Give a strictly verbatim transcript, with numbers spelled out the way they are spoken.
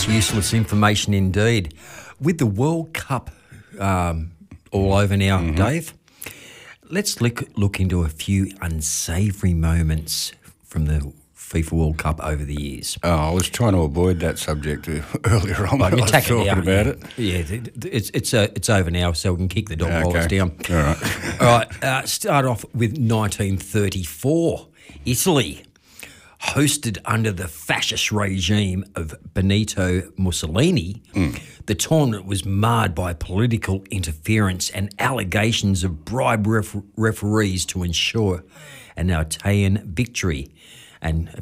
That's useless information indeed. With the World Cup um, all over now, mm-hmm. Dave, let's look, look into a few unsavoury moments from the FIFA World Cup over the years. Oh, I was trying to avoid that subject earlier on. Well, I was talking it about yeah. it. Yeah, it's it's uh, it's over now, so we can kick the dog okay. rollers down. All right. All right, uh, start off with nineteen thirty-four. Italy, hosted under the fascist regime of Benito Mussolini, mm. the tournament was marred by political interference and allegations of bribe ref- referees to ensure an Italian victory. And